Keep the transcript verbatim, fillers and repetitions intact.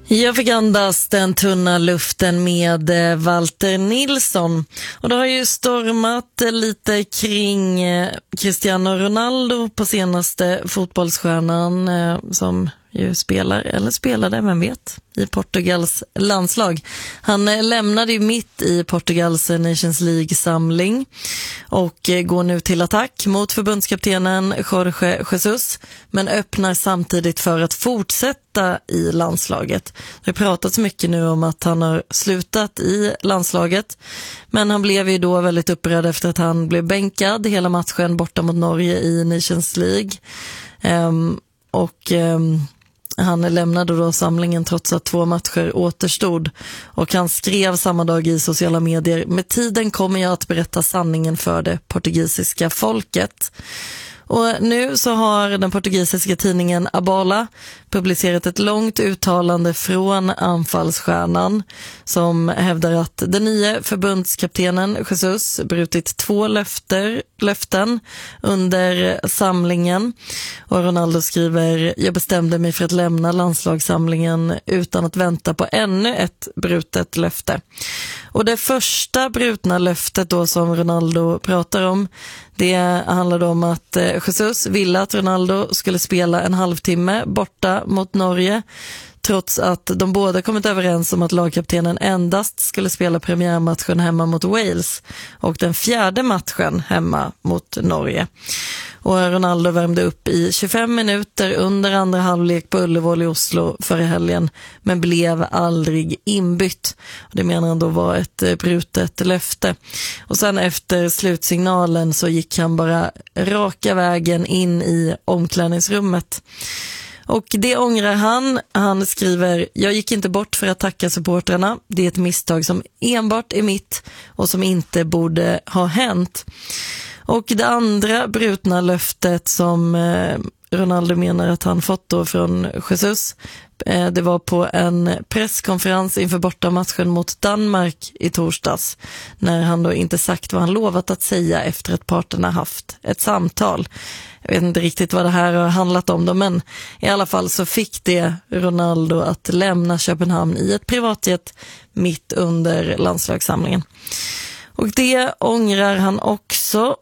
Jag fick andas den tunna luften med Walter Nilsson. Och det har ju stormat lite kring Cristiano Ronaldo på senaste fotbollsstjärnan som ju spelar, eller spelade, vem vet, i Portugals landslag. Han lämnade ju mitt i Portugals Nations League-samling och går nu till attack mot förbundskaptenen Jorge Jesus, men öppnar samtidigt för att fortsätta i landslaget. Det har pratats mycket nu om att han har slutat i landslaget, men han blev ju då väldigt upprörd efter att han blev bänkad hela matchen borta mot Norge i Nations League. Um, och um, han lämnade då samlingen trots att två matcher återstod, och han skrev samma dag i sociala medier: med tiden kommer jag att berätta sanningen för det portugisiska folket. Och nu så har den portugisiska tidningen A Bola publicerat ett långt uttalande från anfallsstjärnan som hävdar att den nya förbundskaptenen Jesus brutit två löfter, löften under samlingen. Och Ronaldo skriver: jag bestämde mig för att lämna landslagssamlingen utan att vänta på ännu ett brutet löfte. Och det första brutna löftet då som Ronaldo pratar om, det handlade om att Jesus ville att Ronaldo skulle spela en halvtimme borta mot Norge, trots att de båda kommit överens om att lagkaptenen endast skulle spela premiärmatchen hemma mot Wales och den fjärde matchen hemma mot Norge. Och Ronaldo värmde upp i tjugofem minuter under andra halvlek på Ullevål i Oslo förra helgen, men blev aldrig inbytt. Det menar han då var ett brutet löfte. Och sen efter slutsignalen så gick han bara raka vägen in i omklädningsrummet. Och det ångrar han. Han skriver: jag gick inte bort för att tacka supportrarna. Det är ett misstag som enbart är mitt och som inte borde ha hänt. Och det andra brutna löftet som eh, Ronaldo menar att han fått då från Jesus, eh, det var på en presskonferens inför bortamatchen mot Danmark i torsdags, när han då inte sagt vad han lovat att säga efter att parterna haft ett samtal. Jag vet inte riktigt vad det här har handlat om då, men i alla fall så fick det Ronaldo att lämna Köpenhamn i ett privatjet mitt under landslagssamlingen. Och det ångrar han också.